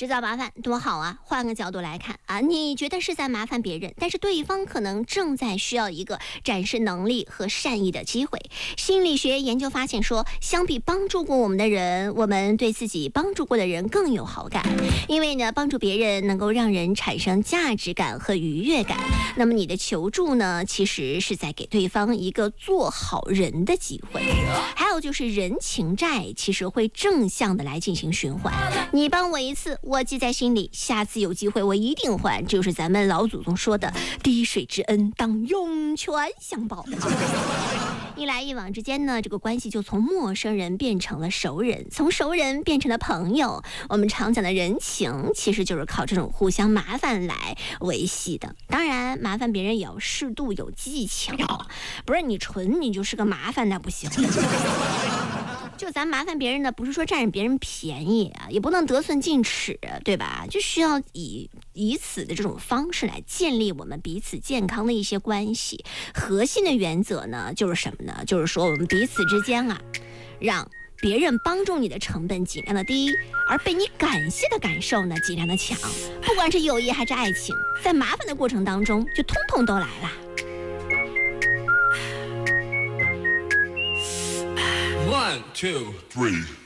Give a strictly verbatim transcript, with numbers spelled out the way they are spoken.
制造麻烦多好啊！换个角度来看啊，你觉得是在麻烦别人，但是对方可能正在需要一个展示能力和善意的机会。心理学研究发现说，相比帮助过我们的人，我们对自己帮助过的人更有好感，因为呢，帮助别人能够让人产生价值感和愉悦感。那么你的求助呢，其实是在给对方一个做好人的机会。还有就是人情债，其实会正向的来进行循环。你帮我一次，我记在心里，下次有机会我一定还，这就是咱们老祖宗说的滴水之恩当涌泉相报。一来一往之间呢，这个关系就从陌生人变成了熟人，从熟人变成了朋友。我们常讲的人情，其实就是靠这种互相麻烦来维系的。当然，麻烦别人也要适度有技巧，不是你纯你就是个麻烦那不行。就咱麻烦别人的，不是说占着别人便宜啊，也不能得寸进尺，对吧？就需要以以此的这种方式来建立我们彼此健康的一些关系。核心的原则呢，就是什么呢？就是说我们彼此之间啊，让别人帮助你的成本尽量的低，而被你感谢的感受呢，尽量的强。不管是友谊还是爱情，在麻烦的过程当中，就通通都来了。 One, two, three.